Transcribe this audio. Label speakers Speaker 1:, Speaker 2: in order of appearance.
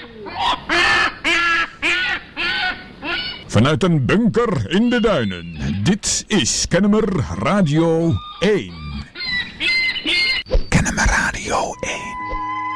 Speaker 1: Vanuit een bunker in de duinen. Dit is Kennemer Radio 1. Kennemer Radio 1.